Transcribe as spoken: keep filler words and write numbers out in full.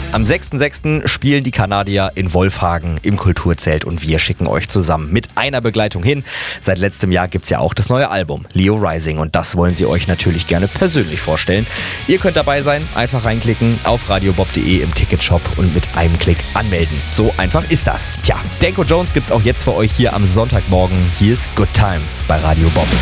Am sechsten sechsten spielen die Kanadier in Wolfhagen im Kulturzelt und wir schicken euch zusammen mit einer Begleitung hin. Seit letztem Jahr gibt es ja auch das neue Album Leo Rising und das wollen sie euch natürlich gerne persönlich vorstellen. Ihr könnt dabei sein, einfach reinklicken auf radiobob punkt de im Ticketshop und mit einem Klick anmelden. So einfach ist das. Tja, Danko Jones gibt's auch jetzt für euch hier am Sonntagmorgen. Hier ist Good Time bei Radio Bob.